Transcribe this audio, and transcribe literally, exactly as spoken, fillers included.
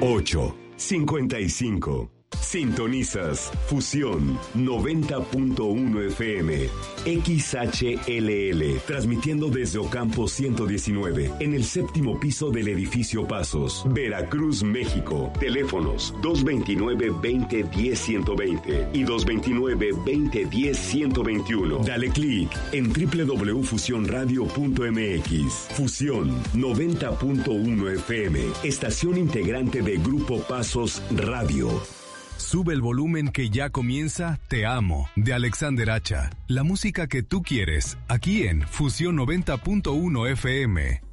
ocho cincuenta y cinco. Sintonizas Fusión noventa punto uno F M, X H L L, transmitiendo desde Ocampo ciento diecinueve, en el séptimo piso del edificio Pasos, Veracruz, México. Teléfonos dos veintinueve, veinte, diez, ciento veinte y dos veintinueve, veinte, diez, ciento veintiuno. Dale clic en doble u doble u doble u punto fusión radio punto m x. Fusión noventa punto uno F M, estación integrante de Grupo Pasos Radio. Sube el volumen que ya comienza Te Amo, de Alexander Hacha. La música que tú quieres, aquí en Fusión noventa punto uno F M.